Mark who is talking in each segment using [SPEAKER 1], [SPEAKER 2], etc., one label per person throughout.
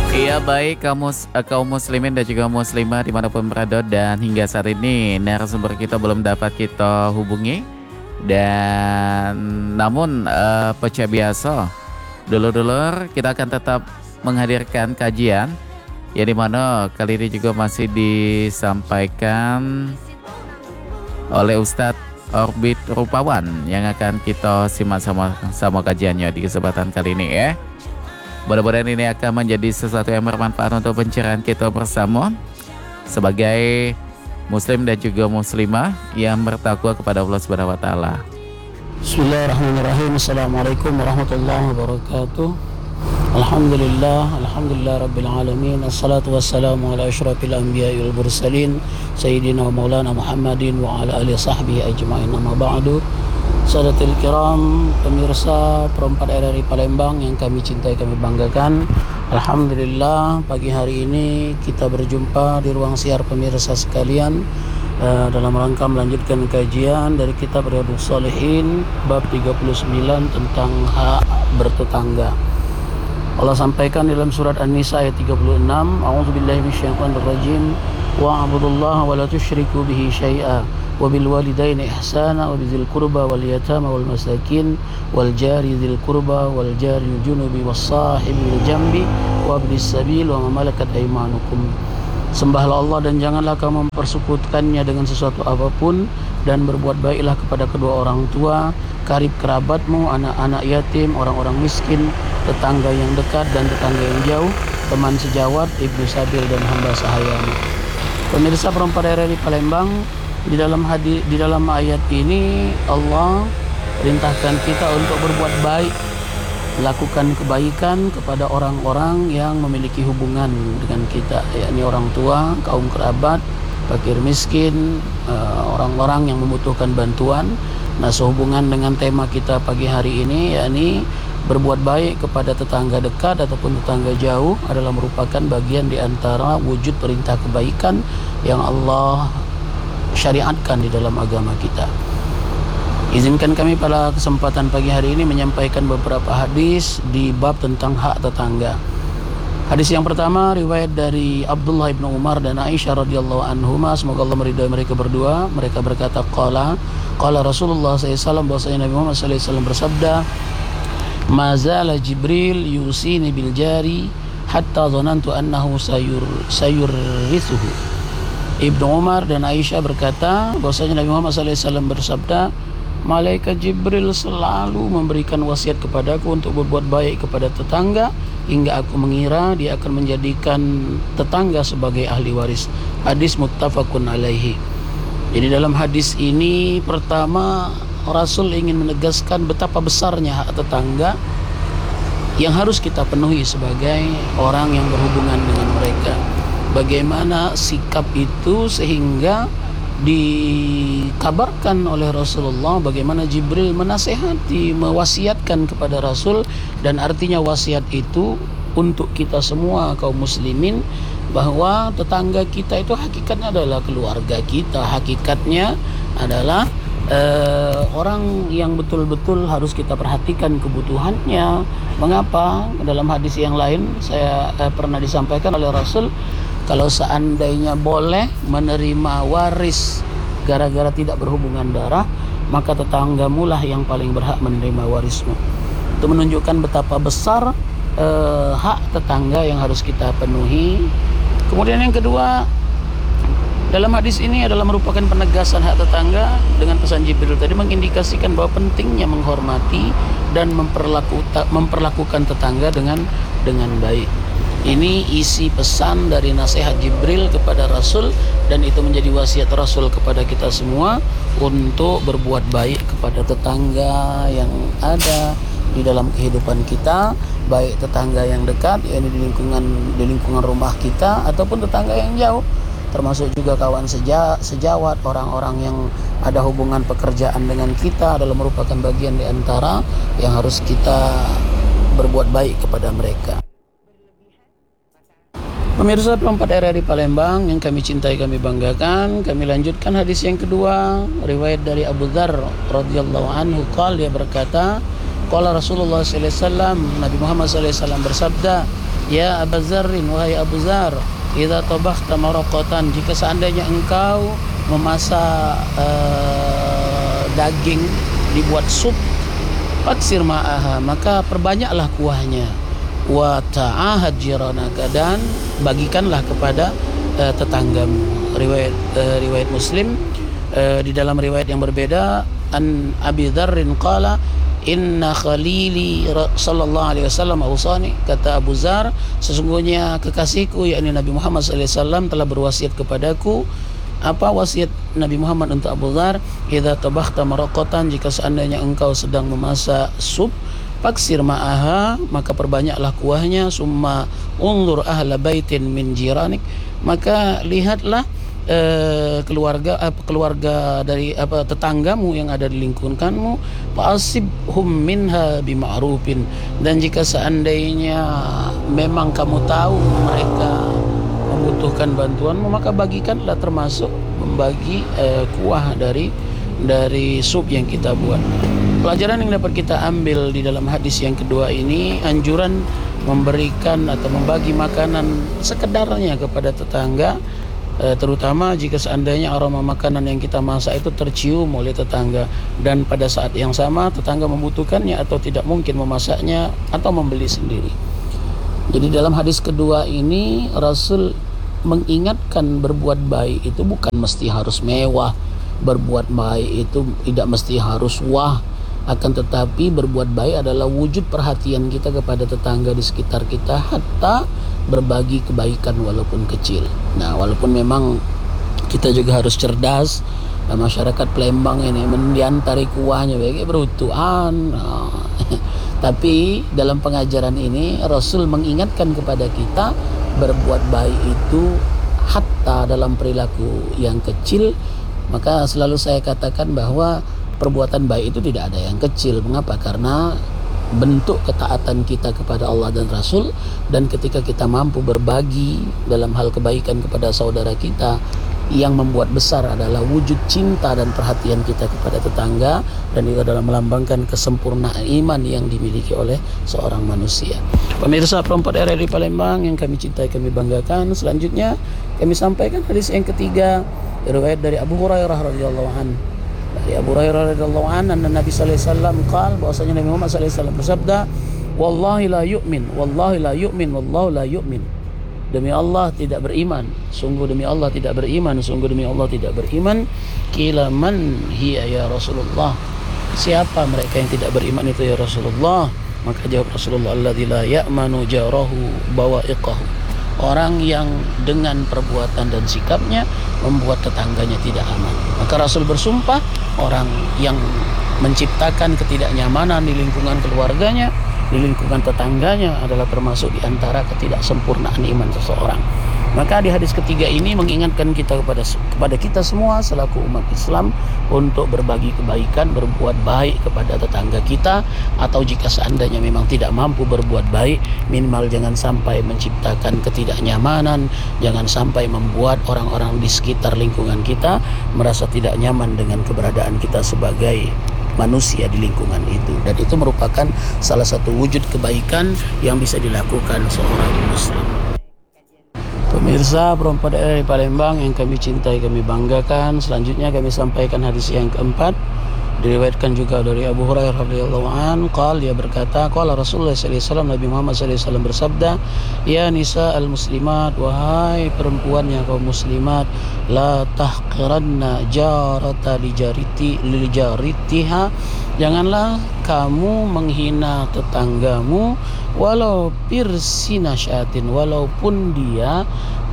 [SPEAKER 1] Iya baik kaum muslimin dan juga muslimah dimanapun berada, dan hingga saat ini narasumber kita belum dapat kita hubungi. Dan namun pecah biasa dulur-dulur, kita akan tetap menghadirkan kajian yang dimana kali ini juga masih disampaikan oleh Ustadz Orbit Rupawan yang akan kita simak sama kajiannya di kesempatan kali ini ya. Mudah-mudahan ini akan menjadi sesuatu yang bermanfaat untuk pencerahan kita bersama sebagai muslim dan juga muslimah yang bertakwa kepada Allah Subhanahu wa taala.
[SPEAKER 2] Bismillahirrahmanirrahim. Assalamualaikum warahmatullahi wabarakatuh. Alhamdulillah rabbil alamin. Assalatu wassalamu ala asyrafil anbiya'i wal mursalin sayyidina wa maulana Muhammadin wa ala alihi sahbihi ajma'in. Amma ba'du. Sadatul kiram, pemirsa perempat RRI Palembang yang kami cintai, kami banggakan. Alhamdulillah pagi hari ini kita berjumpa di ruang siar pemirsa sekalian dalam rangka melanjutkan kajian dari kitab Riyadhus Shalihin bab 39 tentang hak bertetangga. Allah sampaikan dalam surat An-Nisa ayat 36, A'udzubillahi minasyaitonirrajim, wa'budullaha wa la tusyriku bihi syai'a wa bil walidaini ihsana wa bizil qurba wal yatama wal masakin wal jari dzil qurba wal jari junubi was sahibi bil jambi wa ibnis sabil wa ma malakat aymanukum. Sembahlah Allah dan janganlah kamu mempersekutukannya dengan sesuatu apapun, dan berbuat baiklah kepada kedua orang tua, karib kerabatmu, anak-anak yatim, orang-orang miskin, tetangga yang dekat dan tetangga yang jauh, teman sejawat, ibnu sabil dan hamba sahayamu. Pemirsa perempat RRI Palembang, di dalam ayat ini Allah perintahkan kita untuk berbuat baik, lakukan kebaikan kepada orang-orang yang memiliki hubungan dengan kita, yakni orang tua, kaum kerabat, fakir miskin, orang-orang yang membutuhkan bantuan. Nah, sehubungan dengan tema kita pagi hari ini, yakni berbuat baik kepada tetangga dekat ataupun tetangga jauh, adalah merupakan bagian di antara wujud perintah kebaikan yang Allah syariatkan di dalam agama kita. Izinkan kami pada kesempatan pagi hari ini menyampaikan beberapa hadis di bab tentang hak tetangga. Hadis yang pertama riwayat dari Abdullah bin Umar dan Aisyah radhiyallahu anhuma, semoga Allah meridhai mereka berdua. Mereka berkata, qala Rasulullah SAW, bahwasanya Nabi Muhammad SAW bersabda, ma zala Jibril yusini bil jari hatta dhanantu annahu sayurrithuhu. Ibnu Umar dan Aisyah berkata bahwasanya Nabi Muhammad SAW bersabda, malaikat Jibril selalu memberikan wasiat kepadaku untuk berbuat baik kepada tetangga, hingga aku mengira dia akan menjadikan tetangga sebagai ahli waris. Hadis muttafaqun alaihi. Jadi dalam hadis ini, pertama Rasul ingin menegaskan betapa besarnya hak tetangga yang harus kita penuhi sebagai orang yang berhubungan dengan mereka. Bagaimana sikap itu sehingga dikabarkan oleh Rasulullah bagaimana Jibril menasehati, mewasiatkan kepada Rasul, dan artinya wasiat itu untuk kita semua kaum muslimin, bahwa tetangga kita itu hakikatnya adalah keluarga kita, hakikatnya adalah orang yang betul-betul harus kita perhatikan kebutuhannya. Mengapa? Dalam hadis yang lain saya pernah disampaikan oleh Rasul, kalau seandainya boleh menerima waris gara-gara tidak berhubungan darah, maka tetanggamu lah yang paling berhak menerima warismu. Itu menunjukkan betapa besar hak tetangga yang harus kita penuhi. Kemudian yang kedua, dalam hadis ini adalah merupakan penegasan hak tetangga dengan pesan Jibril tadi, mengindikasikan bahwa pentingnya menghormati dan memperlakukan tetangga dengan baik. Ini isi pesan dari nasihat Jibril kepada Rasul, dan itu menjadi wasiat Rasul kepada kita semua untuk berbuat baik kepada tetangga yang ada di dalam kehidupan kita, baik tetangga yang dekat, yakni di lingkungan rumah kita, ataupun tetangga yang jauh, termasuk juga kawan sejawat, orang-orang yang ada hubungan pekerjaan dengan kita, adalah merupakan bagian di antara yang harus kita berbuat baik kepada mereka. Pemirsa perempat RRI Palembang yang kami cintai, kami banggakan, kami lanjutkan hadis yang kedua, riwayat dari Abu Dzar radhiyallahu anhu, dia berkata, qala Rasulullah sallallahu alaihi wasallam, Nabi Muhammad sallallahu alaihi wasallam bersabda, Ya Abu Zarrin, wahai Abu Zar, idza tabakhta maraqatan, jika seandainya engkau memasak daging dibuat sup, faksir ma'aha, maka perbanyaklah kuahnya. Wa ta'ahad jiranaka, dan bagikanlah kepada tetanggamu. Riwayat Muslim, di dalam riwayat yang berbeda, an Abi Dzarrin qala inna khalili sallallahu alaihi wasallam awsani, kata Abu Dzar, sesungguhnya kekasihku yakni Nabi Muhammad sallallahu alaihi wasallam telah berwasiat kepadaku. Apa wasiat Nabi Muhammad untuk Abu Dzar? Idza tabakhta maraqatan, jika seandainya engkau sedang memasak sup, faksir ma'aha, maka perbanyaklah kuahnya. Summa unzur ahla baitin min jiranik, maka lihatlah keluarga dari tetanggamu yang ada di lingkunganmu. Fa'asibhum minha bima'rufin, dan jika seandainya memang kamu tahu mereka membutuhkan bantuanmu, maka bagikanlah, termasuk membagi kuah dari sup yang kita buat. Pelajaran yang dapat kita ambil di dalam hadis yang kedua ini, anjuran memberikan atau membagi makanan sekedarnya kepada tetangga, terutama jika seandainya aroma makanan yang kita masak itu tercium oleh tetangga, dan pada saat yang sama tetangga membutuhkannya atau tidak mungkin memasaknya atau membeli sendiri. Jadi dalam hadis kedua ini Rasul mengingatkan berbuat baik itu bukan mesti harus mewah, berbuat baik itu tidak mesti harus wah, akan tetapi berbuat baik adalah wujud perhatian kita kepada tetangga di sekitar kita, hatta berbagi kebaikan walaupun kecil. Nah, walaupun memang kita juga harus cerdas, masyarakat Palembang ini mendiantari kuahnya bagi berutuhan. Tapi dalam pengajaran ini Rasul mengingatkan kepada kita berbuat baik itu hatta dalam perilaku yang kecil. Maka selalu saya katakan bahwa perbuatan baik itu tidak ada yang kecil. Mengapa? Karena bentuk ketaatan kita kepada Allah dan Rasul, dan ketika kita mampu berbagi dalam hal kebaikan kepada saudara kita, yang membuat besar adalah wujud cinta dan perhatian kita kepada tetangga, dan itu adalah melambangkan kesempurnaan iman yang dimiliki oleh seorang manusia. Pemirsa Perempat RRI Palembang yang kami cintai, kami banggakan, selanjutnya kami sampaikan hadis yang ketiga, riwayat dari Abu Hurairah radhiyallahu anhu. Dari Abu Hurairah radhiyallahu anhu, anna Nabi sallallahu alaihi wasallam qaal, bahwasanya Nabi Muhammad sallallahu alaihi wasallam bersabda, wallahi la yu'min, wallahi la yu'min, wallahu la yu'min. Demi Allah tidak beriman, sungguh demi Allah tidak beriman, sungguh demi Allah tidak beriman. Qila man hiya ya Rasulullah, siapa mereka yang tidak beriman itu ya Rasulullah? Maka jawab Rasulullah, alladzi la ya'manu jarahu bawa'iqahu, orang yang dengan perbuatan dan sikapnya membuat tetangganya tidak aman. Maka Rasul bersumpah, orang yang menciptakan ketidaknyamanan di lingkungan keluarganya, di lingkungan tetangganya adalah termasuk di antara ketidaksempurnaan iman seseorang. Maka di hadis ketiga ini mengingatkan kita kepada kita semua selaku umat Islam untuk berbagi kebaikan, berbuat baik kepada tetangga kita, atau jika seandainya memang tidak mampu berbuat baik, minimal jangan sampai menciptakan ketidaknyamanan, jangan sampai membuat orang-orang di sekitar lingkungan kita merasa tidak nyaman dengan keberadaan kita sebagai manusia di lingkungan itu. Dan itu merupakan salah satu wujud kebaikan yang bisa dilakukan seorang muslim. Pemirsa Perempat RRI Palembang yang kami cintai, kami banggakan, selanjutnya kami sampaikan hadis yang keempat, diriwayatkan juga dari Abu Hurairah radhiyallahu anhu, dia berkata, qala Rasulullah sallallahu alaihi wasallam, Nabi Muhammad sallallahu alaihi wasallam bersabda, ya nisa al-muslimat, wahai perempuan yang kaum muslimat, la tahqiranna jarata li jaritiha, janganlah kamu menghina tetanggamu walau pirsina syatin, walaupun dia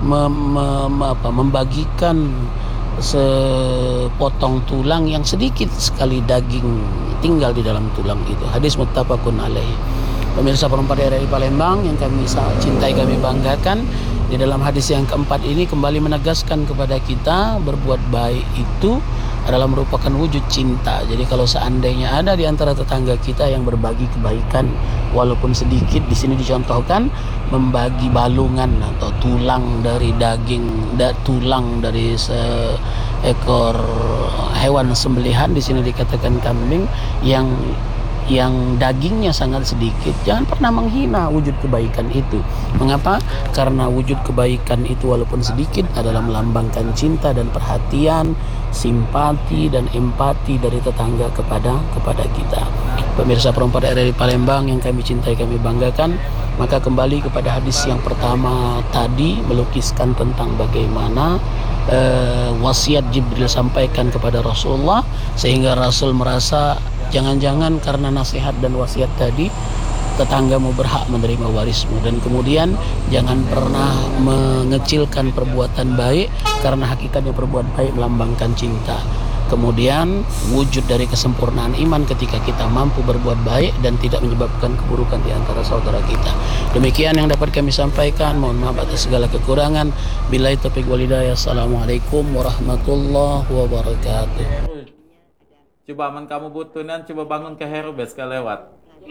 [SPEAKER 2] membagikan sepotong tulang yang sedikit sekali daging tinggal di dalam tulang itu. Hadis muttafaqun alaih. Pemirsa Perempat RRI Palembang yang kami cintai, kami banggakan, di dalam hadis yang keempat ini kembali menegaskan kepada kita berbuat baik itu adalah merupakan wujud cinta. Jadi kalau seandainya ada di antara tetangga kita yang berbagi kebaikan walaupun sedikit, di sini dicontohkan membagi balungan atau tulang dari tulang dari seekor hewan sembelihan, di sini dikatakan kambing, yang yang dagingnya sangat sedikit, jangan pernah menghina wujud kebaikan itu. Mengapa? Karena wujud kebaikan itu walaupun sedikit adalah melambangkan cinta dan perhatian, simpati dan empati dari tetangga kepada kita. Pemirsa Perempuan RRI Palembang yang kami cintai, kami banggakan, maka kembali kepada hadis yang pertama tadi, melukiskan tentang bagaimana wasiat Jibril sampaikan kepada Rasulullah, sehingga Rasul merasa jangan-jangan karena nasihat dan wasiat tadi tetanggamu berhak menerima warismu, dan kemudian jangan pernah mengecilkan perbuatan baik karena hakikatnya perbuatan baik melambangkan cinta. Kemudian wujud dari kesempurnaan iman ketika kita mampu berbuat baik dan tidak menyebabkan keburukan di antara saudara kita. Demikian yang dapat kami sampaikan. Mohon maaf atas segala kekurangan. Billahi taufiq wal hidayah. Assalamualaikum warahmatullahi wabarakatuh.
[SPEAKER 1] Coba aman kamu butunan, coba bangun ke Heru beska lewat.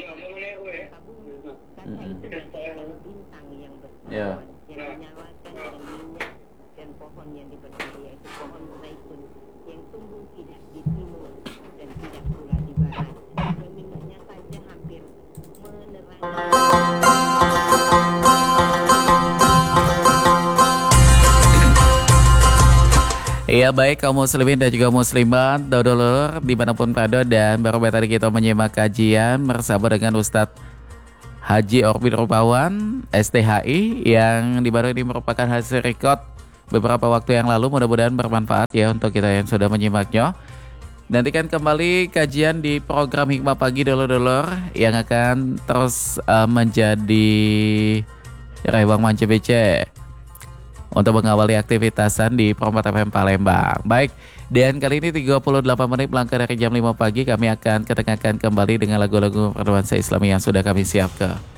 [SPEAKER 1] Ya. Iya, baik kaum muslimin dan juga muslimat, dulur dimanapun berada, dan baru tadi kita menyimak kajian bersama dengan Ustadz Haji Orbit Rupawan STHI yang baru ini merupakan hasil record beberapa waktu yang lalu. Mudah-mudahan bermanfaat ya untuk kita yang sudah menyimaknya. Nantikan kembali kajian di program Hikmah Pagi dulur-dulur yang akan terus menjadi Rewang Mance BC untuk mengawali aktivitasan di Perempat FM Palembang. Baik, dan kali ini 38 menit melangkah dari jam 5 pagi, kami akan kedengarkan kembali dengan lagu-lagu bernuansa Islami yang sudah kami siapkan.